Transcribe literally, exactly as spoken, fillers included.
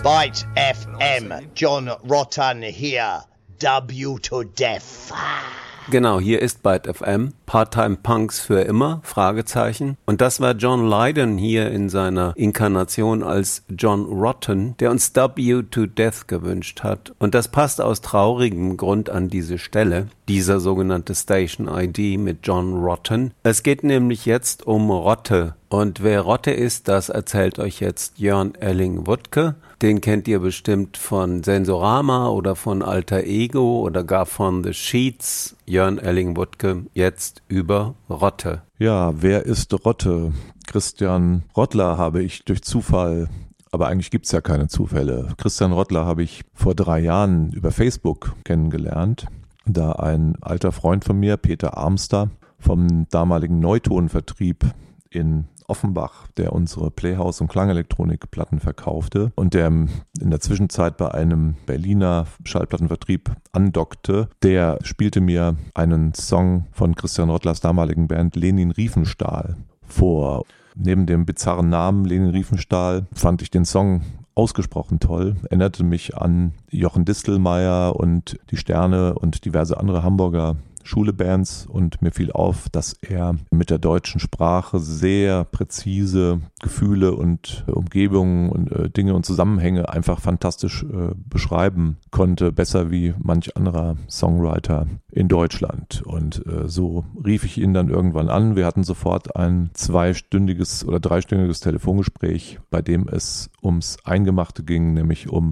Byte F M, John Rotten hier, W to Death. Genau, hier ist Byte F M, Part-Time Punks für immer, Fragezeichen. Und das war John Lydon hier in seiner Inkarnation als John Rotten, der uns W to Death gewünscht hat. Und das passt aus traurigem Grund an diese Stelle, dieser sogenannte Station I D mit John Rotten. Es geht nämlich jetzt um Rotte. Und wer Rotte ist, das erzählt euch jetzt Jörn Elling-Wuttke. Den kennt ihr bestimmt von Sensorama oder von Alter Ego oder gar von The Sheets. Jörn Elling-Wuttke jetzt über Rotte. Ja, wer ist Rotte? Christian Rottler habe ich durch Zufall, aber eigentlich gibt's ja keine Zufälle. Christian Rottler habe ich vor drei Jahren über Facebook kennengelernt, da ein alter Freund von mir, Peter Armster, vom damaligen Neutonvertrieb in Offenbach, der unsere Playhouse- und Klangelektronikplatten verkaufte und der in der Zwischenzeit bei einem Berliner Schallplattenvertrieb andockte, der spielte mir einen Song von Christian Rottlers damaligen Band Lenin Riefenstahl vor. Neben dem bizarren Namen Lenin Riefenstahl fand ich den Song ausgesprochen toll, erinnerte mich an Jochen Distelmeier und die Sterne und diverse andere Hamburger Schulebands und mir fiel auf, dass er mit der deutschen Sprache sehr präzise Gefühle und äh, Umgebungen und äh, Dinge und Zusammenhänge einfach fantastisch äh, beschreiben konnte, besser wie manch anderer Songwriter in Deutschland. Und äh, so rief ich ihn dann irgendwann an. Wir hatten sofort ein zweistündiges oder dreistündiges Telefongespräch, bei dem es ums Eingemachte ging, nämlich um